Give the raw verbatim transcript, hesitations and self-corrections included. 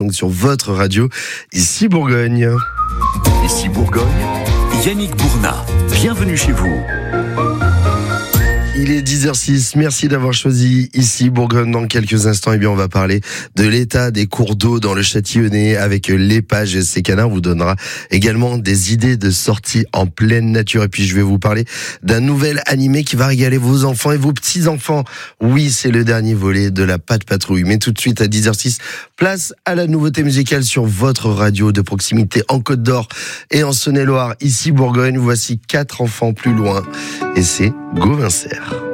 donc sur votre radio, ici Bourgogne. Ici Bourgogne, Yannick Bournat, bienvenue chez vous. Il est dix heures six, merci d'avoir choisi ici Bourgogne. Dans quelques instants, eh bien, on va parler de l'état des cours d'eau dans le Châtillonnais avec l'Épage et ses canards. On vous donnera également des idées de sorties en pleine nature. Et puis, je vais vous parler d'un nouvel animé qui va régaler vos enfants et vos petits-enfants. Oui, c'est le dernier volet de la Patte Patrouille. Mais tout de suite, à dix heures six, place à la nouveauté musicale sur votre radio de proximité en Côte d'Or et en Saône-et-Loire. Ici Bourgogne, voici quatre enfants plus loin. Et c'est Gauvincer.